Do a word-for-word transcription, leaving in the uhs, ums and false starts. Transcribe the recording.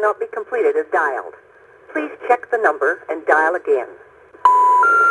cannot be completed as dialed. Please check the number and dial again.